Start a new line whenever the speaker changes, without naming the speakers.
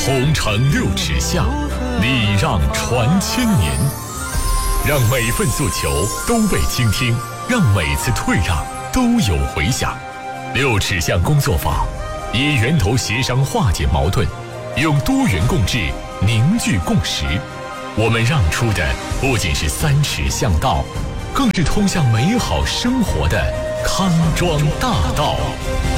同城六尺巷，礼让传千年。让每份诉求都被倾听，让每次退让都有回响。六尺巷工作坊以源头协商化解矛盾，用多元共治凝聚共识。我们让出的不仅是3尺巷道，更是通向美好生活的康庄大道。